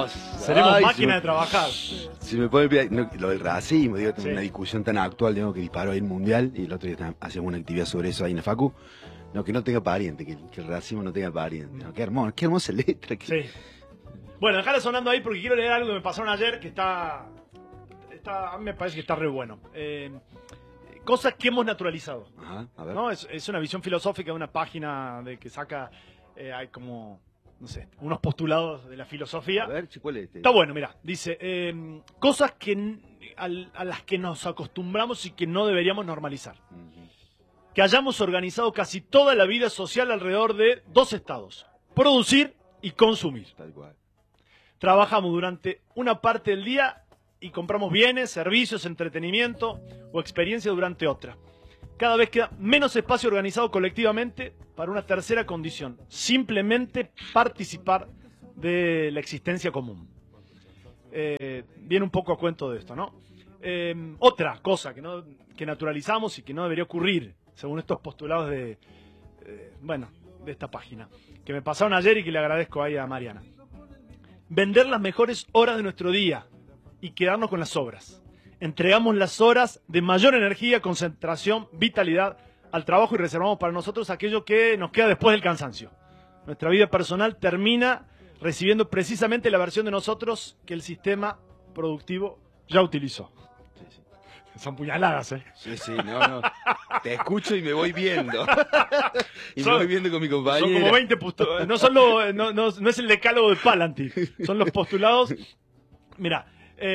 Seremos máquinas de trabajar. Si me puede olvidar, lo del racismo, digo, Sí. una discusión tan actual, digo, que disparó ahí el mundial, y el otro día hacemos una actividad sobre eso ahí en la Facu. No, que no tenga pariente, que el racismo no tenga pariente. No, qué hermosa letra. Sí. Bueno, dejala sonando ahí porque quiero leer algo que me pasaron ayer que a mí me parece que está re bueno. Cosas que hemos naturalizado. Ajá, a ver. ¿No? Es una visión filosófica de una página que saca, hay como, no sé, unos postulados de la filosofía. A ver, ¿cuál es este? Está bueno, mirá. Dice, cosas a las que nos acostumbramos y que no deberíamos normalizar. Que hayamos organizado casi toda la vida social alrededor de dos estados: producir y consumir. Tal cual. Trabajamos durante una parte del día y compramos bienes, servicios, entretenimiento o experiencia durante otra. Cada vez queda menos espacio organizado colectivamente para una tercera condición: simplemente participar de la existencia común. Viene un poco a cuento de esto, ¿no? Otra cosa que naturalizamos y que no debería ocurrir, según estos postulados de esta página, que me pasaron ayer y que le agradezco ahí a Mariana. Vender las mejores horas de nuestro día y quedarnos con las sobras. Entregamos las horas de mayor energía, concentración, vitalidad al trabajo y reservamos para nosotros aquello que nos queda después del cansancio. Nuestra vida personal termina recibiendo precisamente la versión de nosotros que el sistema productivo ya utilizó. Son puñaladas, ¿eh? Sí, no. Te escucho y me voy viendo. Me voy viendo con mi compañera. Son como 20 postulados. No es el decálogo de Palantir. Son los postulados. Mira,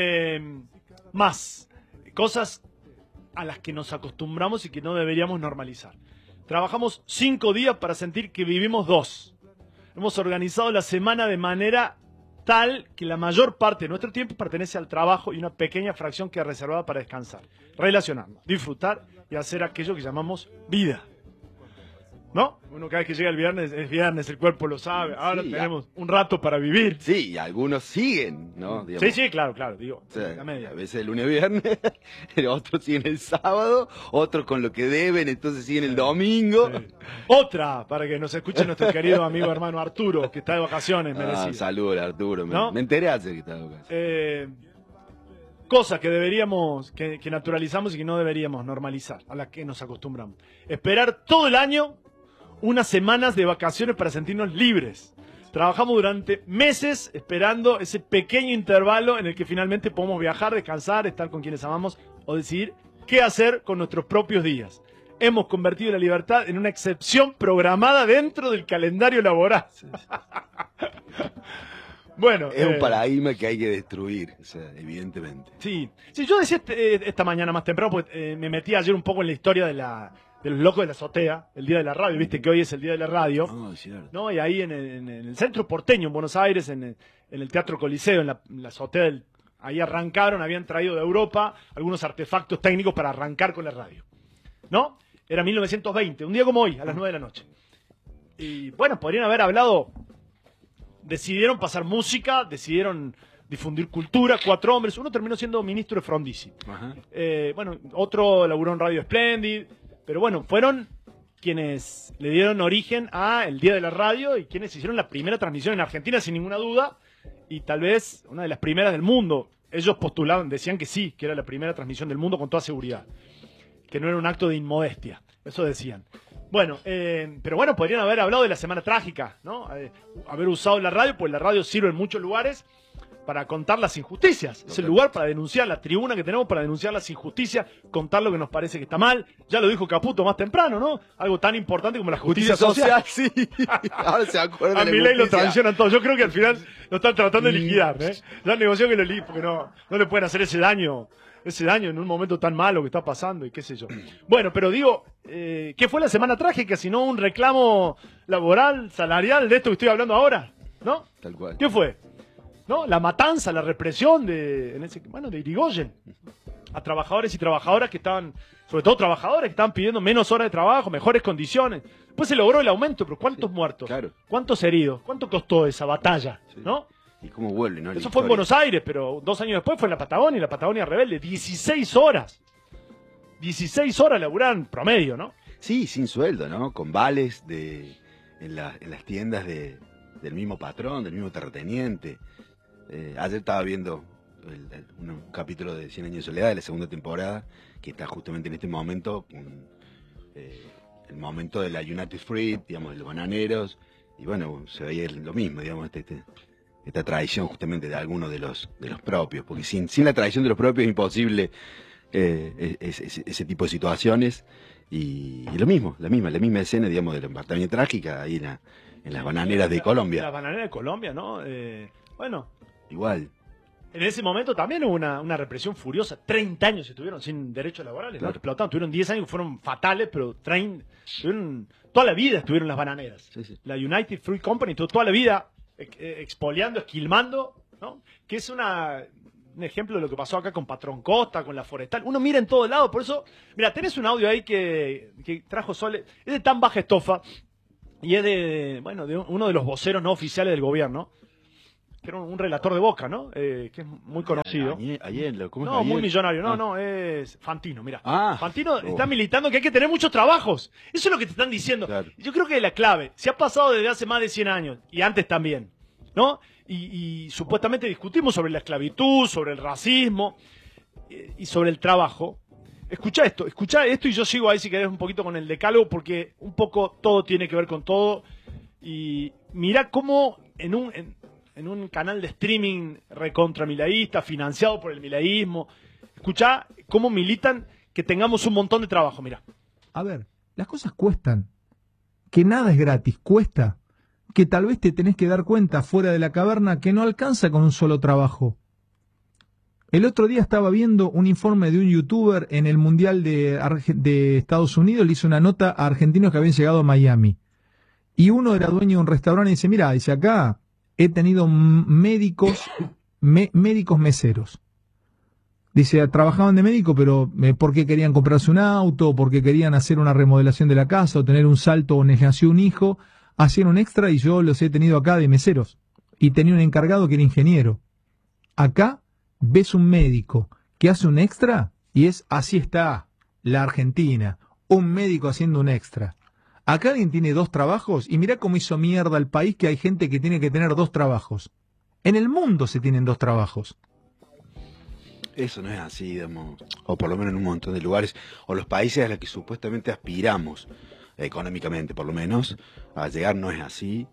más cosas a las que nos acostumbramos y que no deberíamos normalizar. Trabajamos 5 días para sentir que vivimos 2. Hemos organizado la semana de manera tal que la mayor parte de nuestro tiempo pertenece al trabajo y una pequeña fracción queda reservada para descansar, relacionarnos, disfrutar y hacer aquello que llamamos vida. ¿No? Uno cada vez que llega el viernes, es viernes, el cuerpo lo sabe, ahora Sí, tenemos un rato para vivir. Sí, y algunos siguen, ¿no? Digamos. Sí, claro, digo, O sea, la media. a veces el lunes viernes, otros siguen el sábado, otros con lo que deben, entonces siguen el domingo. Sí. Otra, para que nos escuche nuestro querido amigo hermano Arturo, que está de vacaciones, merecido. Saludos, Arturo. ¿No? Me enteré hace que está de vacaciones. Cosas que deberíamos, que naturalizamos y que no deberíamos normalizar, a las que nos acostumbramos. Esperar todo el año unas semanas de vacaciones para sentirnos libres. Trabajamos durante meses esperando ese pequeño intervalo en el que finalmente podemos viajar, descansar, estar con quienes amamos o decidir qué hacer con nuestros propios días. Hemos convertido la libertad en una excepción programada dentro del calendario laboral. Bueno, Es un paradigma que hay que destruir, o sea, evidentemente. Sí, yo decía esta mañana más temprano, porque me metí ayer un poco en la historia de los locos de la azotea, el día de la radio, viste que hoy es el día de la radio, Es cierto. ¿no? Y ahí en el centro porteño, en Buenos Aires, en el Teatro Coliseo, en la azotea, ahí arrancaron, habían traído de Europa algunos artefactos técnicos para arrancar con la radio, ¿no? Era 1920, un día como hoy, a las 9 de la noche. Y bueno, podrían haber hablado, decidieron pasar música, decidieron difundir cultura, 4 hombres, uno terminó siendo ministro de Frondizi. Ajá. Otro laburó en Radio Splendid, pero bueno, fueron quienes le dieron origen a el Día de la Radio y quienes hicieron la primera transmisión en Argentina, sin ninguna duda, y tal vez una de las primeras del mundo. Ellos postulaban, decían que sí, que era la primera transmisión del mundo con toda seguridad, que no era un acto de inmodestia, eso decían. Bueno, pero bueno, podrían haber hablado de la Semana Trágica, ¿no? Haber usado la radio, pues la radio sirve en muchos lugares para contar las injusticias. Es el lugar para denunciar, la tribuna que tenemos para denunciar las injusticias, contar lo que nos parece que está mal. Ya lo dijo Caputo más temprano, ¿no? Algo tan importante como la justicia social. Sí. Ahora se acuerdan A de la Milei lo justicia. traicionan todo. Yo creo que al final lo están tratando de liquidar, ¿eh? Ya negoció que lo liquiden, porque no le pueden hacer ese daño en un momento tan malo que está pasando y qué sé yo. Bueno, pero digo, ¿qué fue la Semana Trágica? Si no un reclamo laboral, salarial de esto que estoy hablando ahora, ¿no? Tal cual. ¿Qué fue? ¿No? La matanza, la represión de Irigoyen a trabajadores y trabajadoras que estaban, sobre todo trabajadores que estaban pidiendo menos horas de trabajo, mejores condiciones. Después se logró el aumento, pero ¿cuántos muertos? Claro. ¿Cuántos heridos? ¿Cuánto costó esa batalla? Sí. ¿No? ¿Y cómo vuelve, no? Eso fue en Buenos Aires, pero 2 años después fue en la Patagonia, y la Patagonia rebelde. 16 horas. 16 horas laburan promedio, ¿no? Sí, sin sueldo, ¿no? Con vales en las tiendas del mismo patrón, del mismo terrateniente. Ayer estaba viendo un capítulo de 100 años de soledad de la segunda temporada, que está justamente en este momento, el momento de la United Fruit, digamos, de los bananeros, y bueno, se veía lo mismo, digamos, esta tradición justamente de algunos de los propios, porque sin la tradición de los propios es imposible ese tipo de situaciones, y lo mismo, la misma escena, digamos, de la pandemia trágica ahí en las bananeras de Colombia. Las bananeras de Colombia, ¿no? Bueno. Igual. En ese momento también hubo una represión furiosa. 30 años estuvieron sin derechos laborales, ¿no? Claro. Explotaron. Tuvieron 10 años que fueron fatales, pero toda la vida estuvieron las bananeras. Sí, sí. La United Fruit Company estuvo toda la vida expoliando, esquilmando, ¿no? Que es un ejemplo de lo que pasó acá con Patrón Costa, con la Forestal. Uno mira en todos lados, por eso... Mira, tenés un audio ahí que trajo Sole. Es de tan baja estofa y es de uno de los voceros no oficiales del gobierno, que era un relator de Boca, ¿no? Que es muy conocido. ¿Cómo es No, muy Ayer? millonario. No, Ah. no, es Fantino, mira. Ah. Fantino está militando que hay que tener muchos trabajos. Eso es lo que te están diciendo. Claro. Yo creo que la clave, se ha pasado desde hace más de 100 años, y antes también, ¿no? Y supuestamente discutimos sobre la esclavitud, sobre el racismo y sobre el trabajo. Escucha esto y yo sigo ahí si querés un poquito con el decálogo, porque un poco todo tiene que ver con todo. Y mira cómo en un canal de streaming recontra milaísta, financiado por el milaísmo, escuchá cómo militan que tengamos un montón de trabajo, mira. A ver, las cosas cuestan, que nada es gratis, cuesta, que tal vez te tenés que dar cuenta fuera de la caverna que no alcanza con un solo trabajo. El otro día estaba viendo un informe de un youtuber en el Mundial de Estados Unidos, le hizo una nota a argentinos que habían llegado a Miami. Y uno era dueño de un restaurante y dice, mira, dice, acá he tenido médicos meseros. Dice, trabajaban de médico, pero porque querían comprarse un auto, porque querían hacer una remodelación de la casa, o tener un salto, o nació un hijo, hacían un extra y yo los he tenido acá de meseros. Y tenía un encargado que era ingeniero. Acá ves un médico que hace un extra y así está la Argentina, un médico haciendo un extra. Acá alguien tiene 2 trabajos y mirá cómo hizo mierda el país que hay gente que tiene que tener 2 trabajos. En el mundo se tienen 2 trabajos. Eso no es así, digamos, o por lo menos en un montón de lugares, o los países a los que supuestamente aspiramos, económicamente por lo menos, a llegar no es así.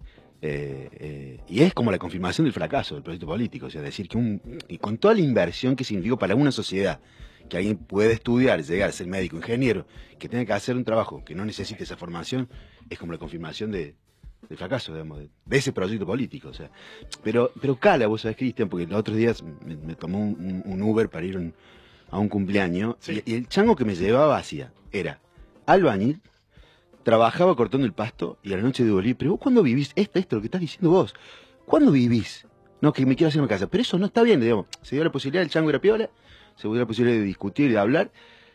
Y es como la confirmación del fracaso del proyecto político, o sea, decir que y con toda la inversión que significó para una sociedad, que alguien puede estudiar, llegar a ser médico, ingeniero, que tenga que hacer un trabajo que no necesite esa formación, es como la confirmación del fracaso, digamos, de ese proyecto político, o sea. Pero cala, vos sabés, Cristian, porque los otros días me tomó un Uber para ir a un cumpleaños, Sí. y el chango que me llevaba era albañil, trabajaba cortando el pasto y a la noche devolví. Pero vos, ¿cuándo vivís? Esto lo que estás diciendo vos. ¿Cuándo vivís? No, que me quiero hacer una casa. Pero eso no está bien, digamos. Se dio la posibilidad, el chango era piola, se dio la posibilidad de discutir, de hablar.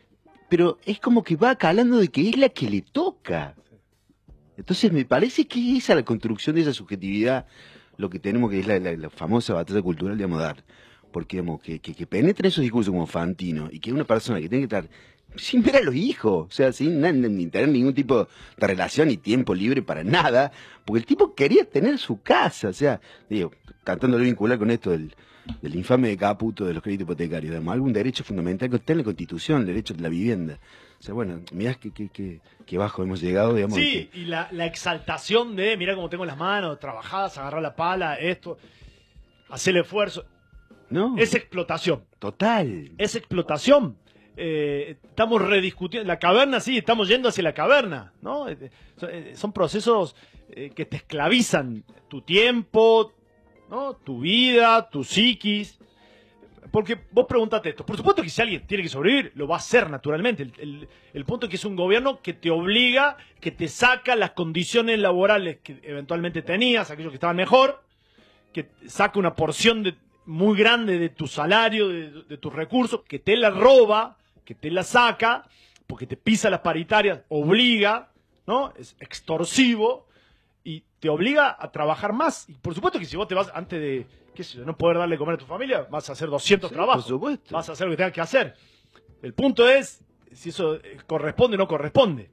Pero es como que va calando de que es la que le toca. Entonces me parece que esa es la construcción de esa subjetividad, lo que tenemos que es la famosa batalla cultural, digamos, dar. Porque, digamos, que penetren esos discursos como Fantino y que una persona que tiene que estar sin ver a los hijos, o sea, sin ni tener ningún tipo de relación ni tiempo libre para nada, porque el tipo quería tener su casa, o sea, digo, tratando de vincular con esto del infame de Caputo de los créditos hipotecarios, digamos, algún derecho fundamental que está en la Constitución, el derecho de la vivienda. O sea, bueno, mirá que bajo hemos llegado, digamos. Sí, y la exaltación de, mirá cómo tengo las manos, trabajadas, agarrar la pala, esto, hacer el esfuerzo. No, Es explotación. total. Es explotación. Estamos rediscutiendo. La caverna, sí, estamos yendo hacia la caverna, ¿no? Son procesos que te esclavizan tu tiempo, ¿no? Tu vida, tu psiquis. Porque vos preguntate esto. Por supuesto que si alguien tiene que sobrevivir, lo va a hacer naturalmente. El punto es que es un gobierno que te obliga, que te saca las condiciones laborales que eventualmente tenías, aquellos que estaban mejor, que saca una porción muy grande de tu salario, de tus recursos, que te la roba, que te la saca, porque te pisa las paritarias, obliga, ¿no? Es extorsivo y te obliga a trabajar más. Y por supuesto que si vos te vas antes de, qué sé yo, no poder darle comer a tu familia, vas a hacer 200 Sí, trabajos. por supuesto. Vas a hacer lo que tengas que hacer. El punto es si eso corresponde o no corresponde.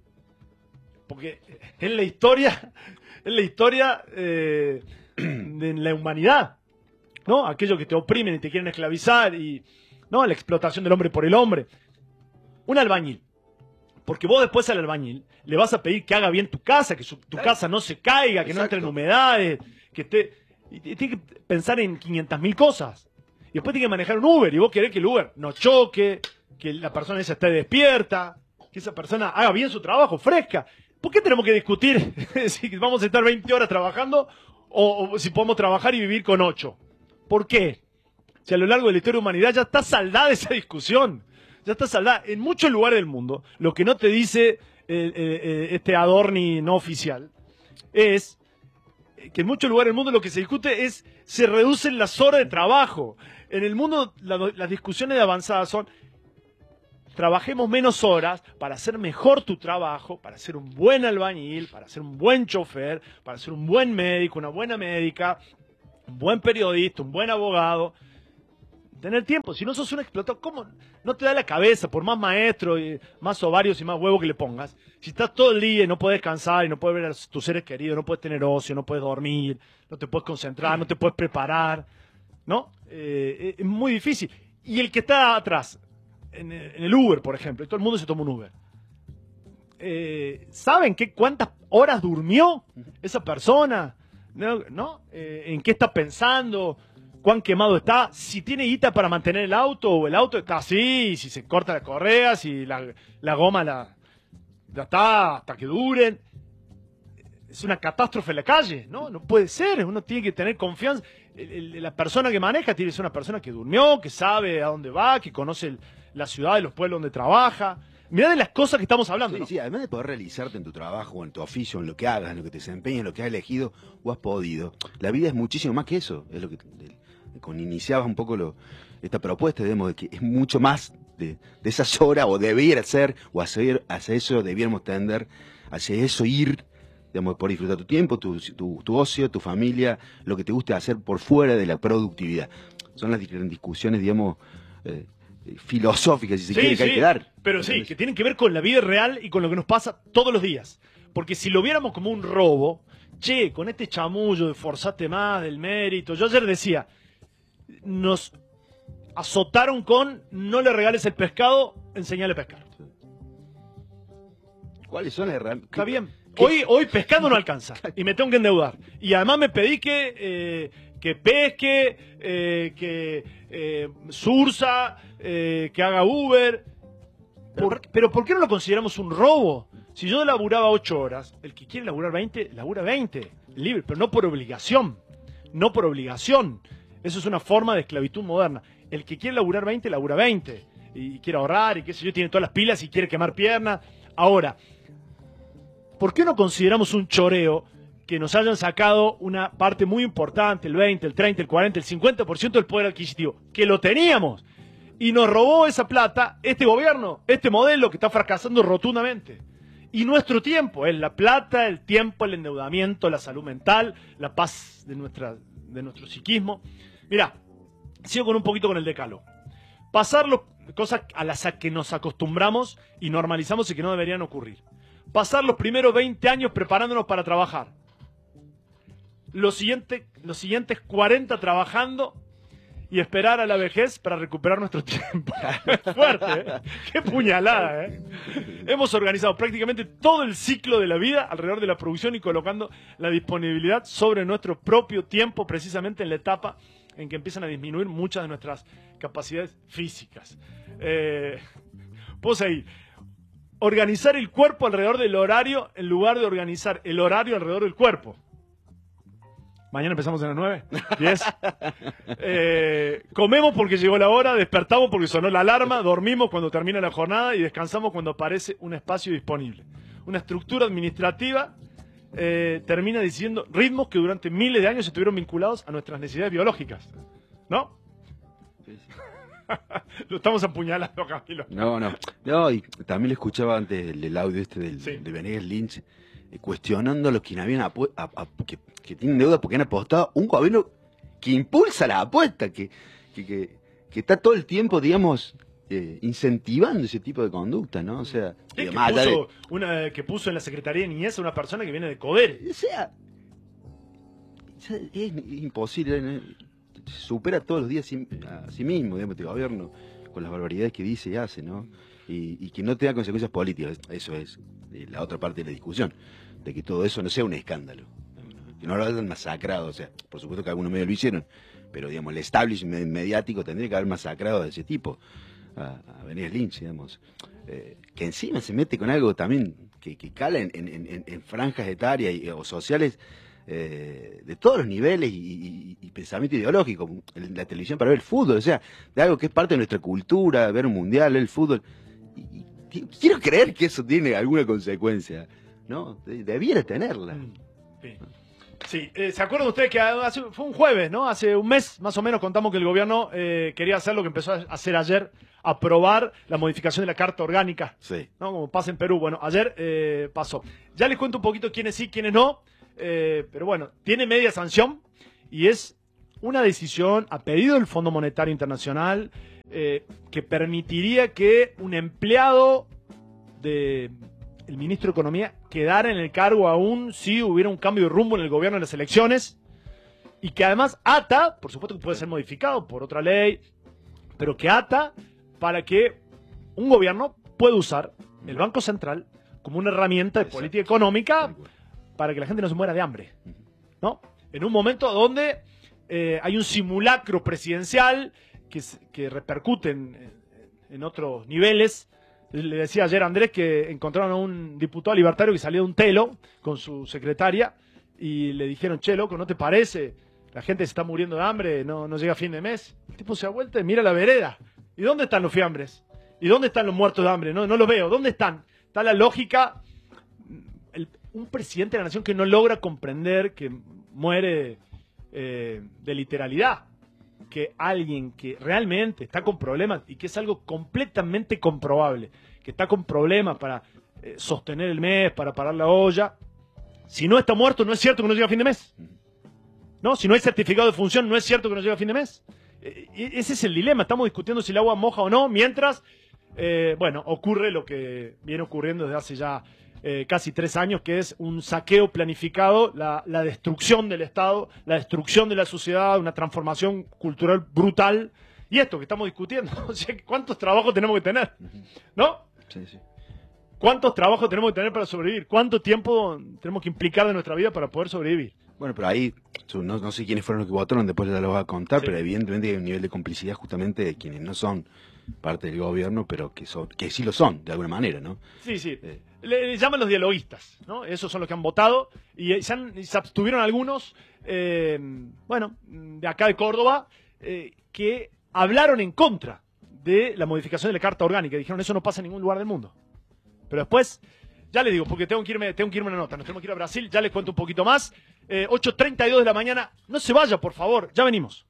Porque en la historia de la humanidad. ¿no? Aquellos que te oprimen y te quieren esclavizar, y ¿no? La explotación del hombre por el hombre. Un albañil. Porque vos después al albañil le vas a pedir que haga bien tu casa, que tu casa no se caiga, que no entre en humedades, que esté... Y tiene que pensar en 500.000 cosas. Y después tiene que manejar un Uber, y vos querés que el Uber no choque, que la persona esa esté despierta, que esa persona haga bien su trabajo, fresca. ¿Por qué tenemos que discutir si vamos a estar 20 horas trabajando o si podemos trabajar y vivir con 8? ¿Por qué? Si a lo largo de la historia de la humanidad ya está saldada esa discusión. Ya está saldada. En muchos lugares del mundo, lo que no te dice este Adorni no oficial es que en muchos lugares del mundo lo que se discute es se reducen las horas de trabajo. En el mundo las discusiones de avanzada son trabajemos menos horas para hacer mejor tu trabajo, para ser un buen albañil, para ser un buen chofer, para ser un buen médico, una buena médica, un buen periodista, un buen abogado. Tener tiempo, si no sos un explotador, ¿cómo no te da la cabeza por más maestro, y más ovarios y más huevos que le pongas? Si estás todo el día y no puedes descansar y no puedes ver a tus seres queridos, no puedes tener ocio, no puedes dormir, no te puedes concentrar, no te puedes preparar, ¿no? Es muy difícil. Y el que está atrás, en el Uber, por ejemplo, y todo el mundo se toma un Uber. ¿Saben cuántas horas durmió esa persona? ¿No? ¿En qué está pensando? ¿Cuán quemado está? Si tiene guita para mantener el auto, o el auto está así, si se corta la correa, si la goma la está hasta que duren. Es una catástrofe en la calle, ¿no? No puede ser, uno tiene que tener confianza. La persona que maneja tiene que ser una persona que durmió, que sabe a dónde va, que conoce la ciudad y los pueblos donde trabaja. Mirá de las cosas que estamos hablando, Sí, ¿no? sí, además de poder realizarte en tu trabajo, en tu oficio, en lo que hagas, en lo que te desempeñas, en lo que has elegido o has podido. La vida es muchísimo más que eso. Es lo que cuando iniciabas un poco esta propuesta, digamos, de que es mucho más de esas horas, o debiera ser, o hacia eso debiéramos tender, hacia eso ir, digamos, por disfrutar tu tiempo, tu ocio, tu familia, lo que te guste hacer por fuera de la productividad. Son las diferentes discusiones, digamos, filosóficas, si se quiere, que hay que dar. Pero sí, que tienen que ver con la vida real y con lo que nos pasa todos los días. Porque si lo viéramos como un robo, che, con este chamullo de forzate más, del mérito, yo ayer decía, nos azotaron con no le regales el pescado, enseñale a pescar. ¿Cuáles son las herramientas? Está bien. Hoy pescando no alcanza y me tengo que endeudar. Y además me pedí que pesque, que sursa, que haga Uber. Pero ¿por qué no lo consideramos un robo? Si yo laburaba 8 horas, el que quiere laburar 20, labura 20, libre, pero no por obligación. No por obligación. Eso es una forma de esclavitud moderna. El que quiere laburar 20, labura 20. Y quiere ahorrar, y qué sé yo, tiene todas las pilas y quiere quemar piernas. Ahora, ¿por qué no consideramos un choreo que nos hayan sacado una parte muy importante, el 20, el 30, el 40, el 50% del poder adquisitivo? Que lo teníamos. Y nos robó esa plata este gobierno, este modelo que está fracasando rotundamente. Y nuestro tiempo, es la plata, el tiempo, el endeudamiento, la salud mental, la paz de nuestro psiquismo. Mirá, sigo con un poquito con el decálogo. Pasar cosas a las que nos acostumbramos y normalizamos y que no deberían ocurrir. Pasar los primeros 20 años preparándonos para trabajar. Los siguientes 40 trabajando y esperar a la vejez para recuperar nuestro tiempo. Fuerte, ¿eh? Qué puñalada, ¿eh? Hemos organizado prácticamente todo el ciclo de la vida alrededor de la producción y colocando la disponibilidad sobre nuestro propio tiempo, precisamente en la etapa en que empiezan a disminuir muchas de nuestras capacidades físicas. Puedo seguir. Organizar el cuerpo alrededor del horario en lugar de organizar el horario alrededor del cuerpo. Mañana empezamos a las 9, 10. Comemos porque llegó la hora, despertamos porque sonó la alarma, dormimos cuando termina la jornada y descansamos cuando aparece un espacio disponible. Una estructura administrativa termina diciendo ritmos que durante miles de años estuvieron vinculados a nuestras necesidades biológicas. ¿No? Sí, sí. Lo estamos apuñalando, Camilo. No, y también le escuchaba antes el audio de Venegas Lynch, cuestionando a los que habían que tienen deuda porque han apostado, un gobierno que impulsa la apuesta, que está todo el tiempo, digamos, incentivando ese tipo de conducta, ¿no? O sea, Sí, que puso en la Secretaría de Niñez a una persona que viene de Coder. O sea, es imposible, ¿no? supera todos los días a sí mismo, digamos, este gobierno, con las barbaridades que dice y hace, ¿no? Y que no tenga consecuencias políticas. Eso es la otra parte de la discusión, de que todo eso no sea un escándalo, que no lo hayan masacrado. O sea, por supuesto que algunos medios lo hicieron, pero digamos, el establishment mediático tendría que haber masacrado de ese tipo a Benedetti Lynch, digamos, que encima se mete con algo también que cala en franjas etarias o sociales de todos los niveles y pensamiento ideológico, la televisión para ver el fútbol, o sea, de algo que es parte de nuestra cultura, ver un mundial, ver el fútbol. Quiero creer que eso tiene alguna consecuencia, ¿no? Debiera tenerla. Sí, ¿se acuerdan ustedes que fue un jueves, ¿no? Hace un mes más o menos contamos que el gobierno quería hacer lo que empezó a hacer ayer, aprobar la modificación de la Carta Orgánica, sí, ¿no? Como pasa en Perú. Bueno, ayer pasó. Ya les cuento un poquito quiénes sí, quiénes no, pero bueno, tiene media sanción y es una decisión a pedido del Fondo Monetario Internacional que permitiría que un empleado del ministro de Economía quedara en el cargo aún si hubiera un cambio de rumbo en el gobierno en las elecciones, y que además ata, por supuesto que puede ser modificado por otra ley, pero que ata para que un gobierno pueda usar el Banco Central como una herramienta de política económica para que la gente no se muera de hambre, ¿no? En un momento donde hay un simulacro presidencial que repercute en otros niveles. Le decía ayer a Andrés que encontraron a un diputado libertario que salía de un telo con su secretaria y le dijeron, che, loco, ¿no te parece? La gente se está muriendo de hambre, no llega a fin de mes. El tipo se da vuelta y mira la vereda. ¿Y dónde están los fiambres? ¿Y dónde están los muertos de hambre? No los veo. ¿Dónde están? Está la lógica. Un presidente de la nación que no logra comprender que muere de literalidad. Que alguien que realmente está con problemas, y que es algo completamente comprobable, que está con problemas para sostener el mes, para parar la olla, si no está muerto, no es cierto que no llega a fin de mes. ¿No? Si no hay certificado de función, no es cierto que no llega a fin de mes. Ese es el dilema. Estamos discutiendo si el agua moja o no, mientras, bueno, ocurre lo que viene ocurriendo desde hace ya casi 3 años, que es un saqueo planificado, la destrucción del Estado, la destrucción de la sociedad, una transformación cultural brutal. Y esto que estamos discutiendo, o sea, ¿cuántos trabajos tenemos que tener? ¿No? Sí, sí. ¿Cuántos trabajos tenemos que tener para sobrevivir? ¿Cuánto tiempo tenemos que implicar de nuestra vida para poder sobrevivir? Bueno, pero ahí, no sé quiénes fueron los que votaron, después ya lo voy a contar, Sí. pero evidentemente hay un nivel de complicidad justamente de quienes no son parte del gobierno, pero que sí lo son, de alguna manera, ¿no? Sí. Le llaman los dialoguistas, ¿no? Esos son los que han votado y se abstuvieron algunos, bueno, de acá de Córdoba, que hablaron en contra de la modificación de la Carta Orgánica. Dijeron, eso no pasa en ningún lugar del mundo. Pero después, ya les digo, porque tengo que irme a una nota, nos tenemos que ir a Brasil, ya les cuento un poquito más. 8:32 de la mañana, no se vaya, por favor, ya venimos.